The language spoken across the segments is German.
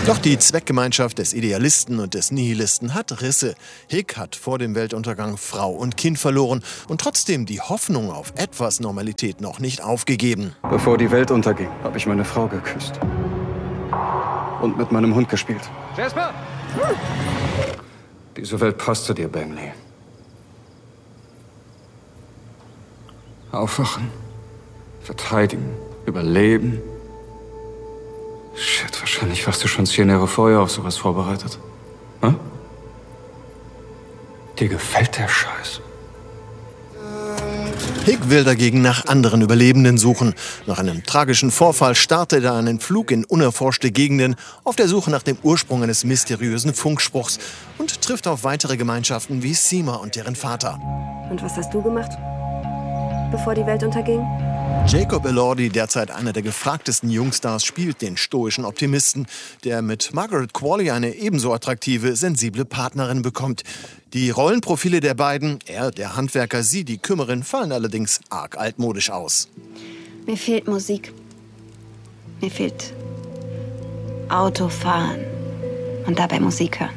Doch die Zweckgemeinschaft des Idealisten und des Nihilisten hat Risse. Hick hat vor dem Weltuntergang Frau und Kind verloren und trotzdem die Hoffnung auf etwas Normalität noch nicht aufgegeben. Bevor die Welt unterging, habe ich meine Frau geküsst. Und mit meinem Hund gespielt. Jasper! Diese Welt passt zu dir, Bentley. Aufwachen, verteidigen, überleben. Shit, wahrscheinlich warst du schon 10 Jahre vorher auf sowas vorbereitet. Hm? Dir gefällt der Scheiß. Hick will dagegen nach anderen Überlebenden suchen. Nach einem tragischen Vorfall startet er einen Flug in unerforschte Gegenden auf der Suche nach dem Ursprung eines mysteriösen Funkspruchs und trifft auf weitere Gemeinschaften wie Seema und deren Vater. Und was hast du gemacht, bevor die Welt unterging? Jacob Elordi, derzeit einer der gefragtesten Jungstars, spielt den stoischen Optimisten, der mit Margaret Qualley eine ebenso attraktive, sensible Partnerin bekommt. Die Rollenprofile der beiden, er der Handwerker, sie die Kümmerin, fallen allerdings arg altmodisch aus. Mir fehlt Musik. Mir fehlt Autofahren und dabei Musik hören.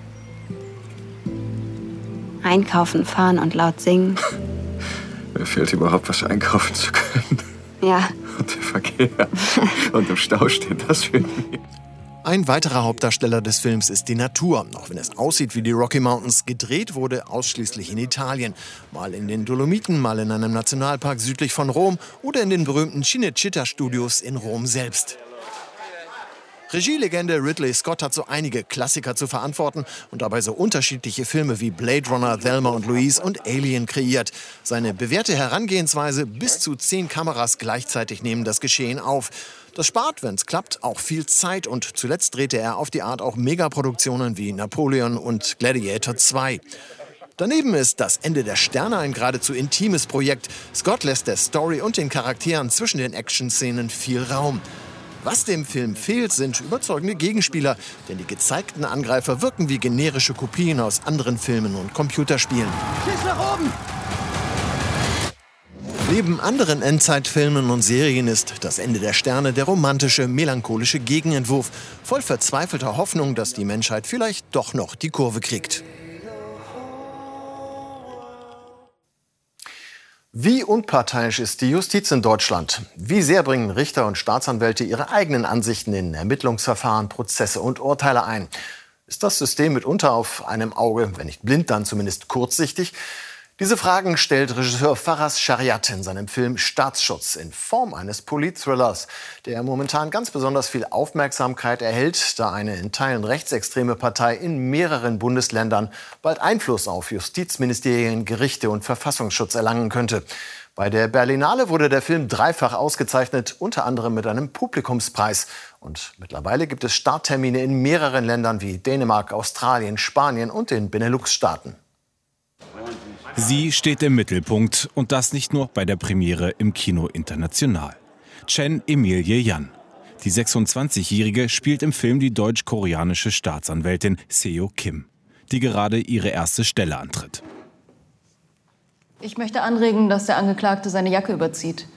Einkaufen, fahren und laut singen. Mir fehlt überhaupt was einkaufen zu können. Ja. Und der Verkehr. Und im Stau stehen, das fehlt mir. Ein weiterer Hauptdarsteller des Films ist die Natur. Auch wenn es aussieht wie die Rocky Mountains, gedreht wurde ausschließlich in Italien. Mal in den Dolomiten, mal in einem Nationalpark südlich von Rom oder in den berühmten Cinecittà-Studios in Rom selbst. Regielegende Ridley Scott hat so einige Klassiker zu verantworten und dabei so unterschiedliche Filme wie Blade Runner, Thelma und Louise und Alien kreiert. Seine bewährte Herangehensweise, bis zu 10 Kameras gleichzeitig nehmen das Geschehen auf. Das spart, wenn es klappt, auch viel Zeit und zuletzt drehte er auf die Art auch Megaproduktionen wie Napoleon und Gladiator 2. Daneben ist Das Ende der Sterne ein geradezu intimes Projekt. Scott lässt der Story und den Charakteren zwischen den Actionszenen viel Raum. Was dem Film fehlt, sind überzeugende Gegenspieler, denn die gezeigten Angreifer wirken wie generische Kopien aus anderen Filmen und Computerspielen. Schieß nach oben! Neben anderen Endzeitfilmen und Serien ist Das Ende der Sterne der romantische, melancholische Gegenentwurf, voll verzweifelter Hoffnung, dass die Menschheit vielleicht doch noch die Kurve kriegt. Wie unparteiisch ist die Justiz in Deutschland? Wie sehr bringen Richter und Staatsanwälte ihre eigenen Ansichten in Ermittlungsverfahren, Prozesse und Urteile ein? Ist das System mitunter auf einem Auge, wenn nicht blind, dann zumindest kurzsichtig? Diese Fragen stellt Regisseur Faraz Shariat in seinem Film Staatsschutz in Form eines Polit-Thrillers, der momentan ganz besonders viel Aufmerksamkeit erhält, da eine in Teilen rechtsextreme Partei in mehreren Bundesländern bald Einfluss auf Justizministerien, Gerichte und Verfassungsschutz erlangen könnte. Bei der Berlinale wurde der Film dreifach ausgezeichnet, unter anderem mit einem Publikumspreis. Und mittlerweile gibt es Starttermine in mehreren Ländern wie Dänemark, Australien, Spanien und den Benelux-Staaten. Sie steht im Mittelpunkt und das nicht nur bei der Premiere im Kino International. Chen Emilie Jan. Die 26-Jährige spielt im Film die deutsch-koreanische Staatsanwältin Seo Kim, die gerade ihre erste Stelle antritt. Ich möchte anregen, dass der Angeklagte seine Jacke überzieht.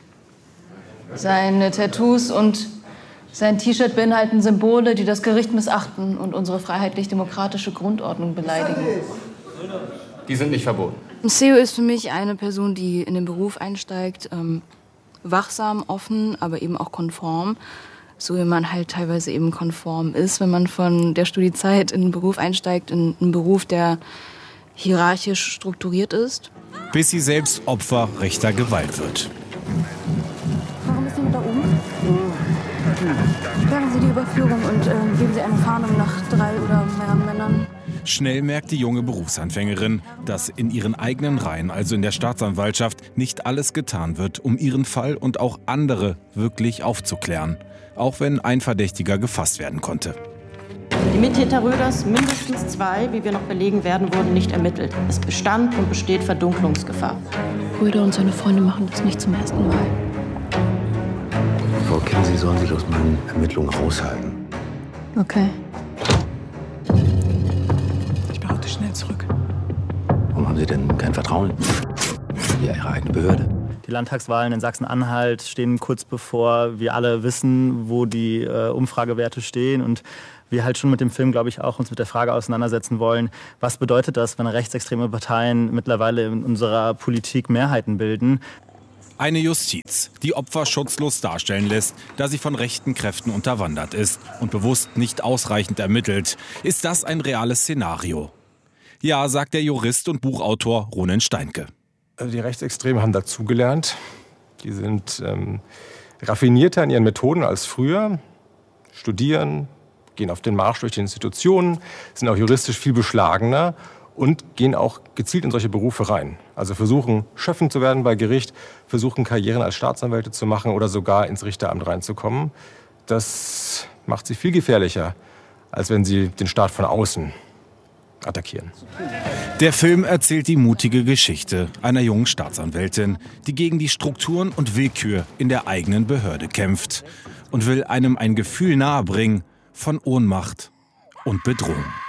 Seine Tattoos und sein T-Shirt beinhalten Symbole, die das Gericht missachten und unsere freiheitlich-demokratische Grundordnung beleidigen. Die sind nicht verboten. Seo ist für mich eine Person, die in den Beruf einsteigt, wachsam, offen, aber eben auch konform. So wie man halt teilweise eben konform ist, wenn man von der Studiezeit in den Beruf einsteigt, in einen Beruf, der hierarchisch strukturiert ist. Bis sie selbst Opfer rechter Gewalt wird. Warum ist sie da oben? Sperren Sie die Überführung und geben Sie eine Fahndung nach 3 oder mehr Männern. Schnell merkt die junge Berufsanfängerin, dass in ihren eigenen Reihen, also in der Staatsanwaltschaft, nicht alles getan wird, um ihren Fall und auch andere wirklich aufzuklären. Auch wenn ein Verdächtiger gefasst werden konnte. Die Mittäter Röders, mindestens 2, wie wir noch belegen werden, wurden nicht ermittelt. Es bestand und besteht Verdunklungsgefahr. Röder und seine Freunde machen das nicht zum ersten Mal. Frau Kim, Sie sollen sich aus meinen Ermittlungen raushalten. Okay. Schnell zurück. Warum haben Sie denn kein Vertrauen? Ja, Ihre eigene Behörde. Die Landtagswahlen in Sachsen-Anhalt stehen kurz bevor. Wir alle wissen, wo die Umfragewerte stehen. Und wir halt schon mit dem Film, glaube ich, auch uns mit der Frage auseinandersetzen wollen, was bedeutet das, wenn rechtsextreme Parteien mittlerweile in unserer Politik Mehrheiten bilden? Eine Justiz, die Opfer schutzlos darstellen lässt, da sie von rechten Kräften unterwandert ist und bewusst nicht ausreichend ermittelt. Ist das ein reales Szenario? Ja, sagt der Jurist und Buchautor Ronen Steinke. Die Rechtsextremen haben dazugelernt. Die sind raffinierter in ihren Methoden als früher, studieren, gehen auf den Marsch durch die Institutionen, sind auch juristisch viel beschlagener und gehen auch gezielt in solche Berufe rein. Also versuchen, schöpfend zu werden bei Gericht, versuchen, Karrieren als Staatsanwälte zu machen oder sogar ins Richteramt reinzukommen. Das macht sie viel gefährlicher, als wenn sie den Staat von außen attackieren. Der Film erzählt die mutige Geschichte einer jungen Staatsanwältin, die gegen die Strukturen und Willkür in der eigenen Behörde kämpft und will einem ein Gefühl nahebringen von Ohnmacht und Bedrohung.